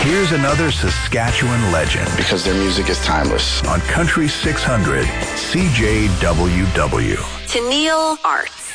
Here's another Saskatchewan legend. Because their music is timeless. On Country 600, CJWW. Tennille Arts.